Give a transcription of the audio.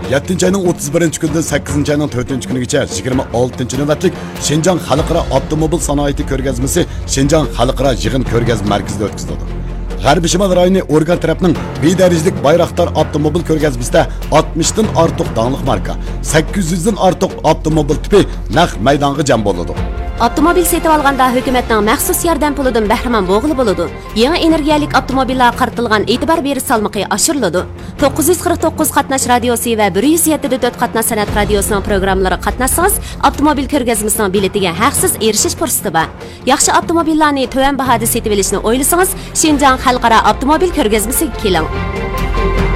7 ayning 31 kunidan 8 ayning 4 kunigacha 26 navbatlik Şinjan Xalqaro avtomobil sanoati ko'rgazmasi Şinjan Xalqaro yig'in ko'rgazma markazida o'tkazildi. G'arbiy Shimol rayoni organ tarafning bedarajlik Bayraktar avtomobil ko'rgazmasida 60 dan ortiq danglik marka, 800 dan ortiq avtomobil tipi naq maydonga jam bo'ladi. Avtomobil setib olganda hukumatning maxsus yordam pulidan bahramand bo'g'ili bo'ladi. Yangi energiyalik avtomobillar qaratilgan e'tibor berish salmoqi oshiriladi. 949 qatnash radiosi va 107.4 qatnash san'at radiosining programmalari qatnashsangiz, avtomobil ko'rgazmasining biletiga haqsiz erishish fursati bor. Yaxshi avtomobillarni to'van bahoda setib olishni o'ylasangiz, Şinjan Xalqaro avtomobil ko'rgazmasiga keling.